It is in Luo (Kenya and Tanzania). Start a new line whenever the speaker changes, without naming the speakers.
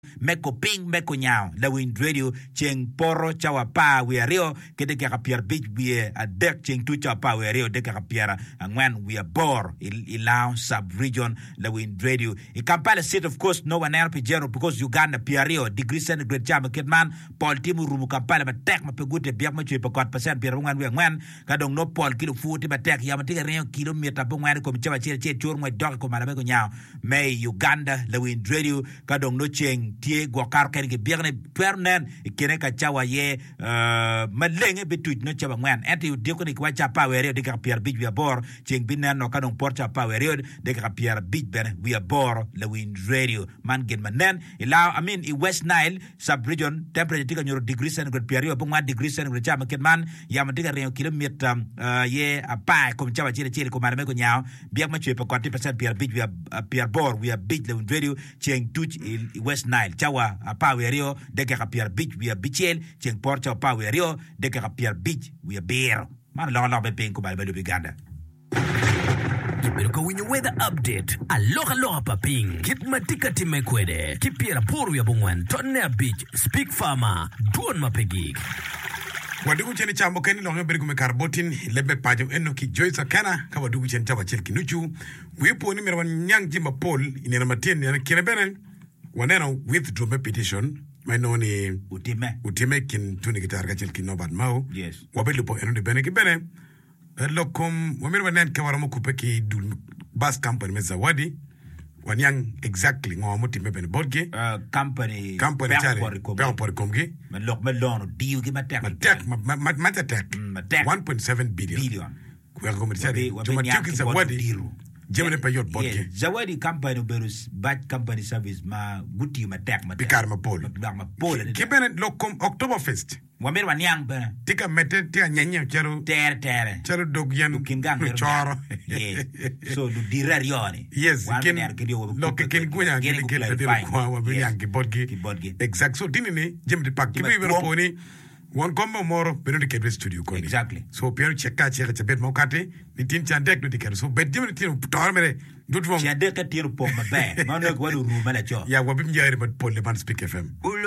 meko ping meko nyao la Wind Radio cheng poro chawa pa we ario kede ka pier big we a dek cheng tu chawa pa we ario de ka pier ngwan we are bor ilau sub region la Wind Radio in Kampala State of course no one help general because Uganda piario degree centigrade chama kitman Paul timu rumu Kampala ba tek ma pegute biak ma chwe pakot percent pier ngwan we ngwan ka dong no Paul kilo futi ba tek ya ma tiga reo kilometer bo ngwan ko chawa che chur ngwa dog ko mala ko nyao may Uganda la Wind Radio ka dong no cheng tie gwakar ken ke bierne pernen kene ka chawa ye malenge betut no chawa ngwan enti de ko ni kwa chapa we de ka pier big we bor cheng binan no kanong porcha pa we de ka pier big ben we bor la Wind Radio man gen manen ila I mean West Nile sub region temperature tika nyoro degree centigrade pier bo ngwan degree centigrade chama ken man ya ma tika reo kilometer ye apa ko chawa chile ko mara me ko nyao biak ma chwe pa 40% pier big we pier bor we big la Wind Radio cheng tuch West Nile chawa apa we rio de ka pier big we bichel cheng porcha pa we rio de ka pier big we bear man la be pen ko ba do Uganda.
Kipirko winyo weather update aloha paping kit matika timekwede kipiera poru ya bungwan tonne beach speak farmer duon mapegik
wadugu cheni chambo keni longe berigu me karbotin lebe pajo eno ki Joyce Akana ka wadugu cheni chawa chelki nuchu wipo ni merawan nyang jimba Paul inena matien yana kinebene waneno withdraw me petition mainoni utime kin tuni gitar ka chelki no bad mau
yes
wabelu po eno de bene ki bene lokom wamir wanen ka waramo kupe ki dul bus company me zawadi wanyang exactly ngomo time bene bodge
company
chare por komgi
melon diu gi matek
1.7 billion kwa komerciali tumatiki zawadi jemene payot bodge
zawadi company berus batch company service ma guti matek
pikar ma pol kibene lokom October 1st
wamer wanyang bana
tika mete tika nyenye charo dog yan choro
so du dirar yoni
yes ken kunya ken kwa wabinyang kibodgi exact so dinine jemde pak kibi wero poni won kombo moro beno ke studio ko
exactly
so piano cheka chabet mokate ni tin chandek no dikero so bet jemde tin tormere dut vom
chandek ka tiro pom ba ma no ko ru mala cho
ya wabim jaire but Paul le ban speak FM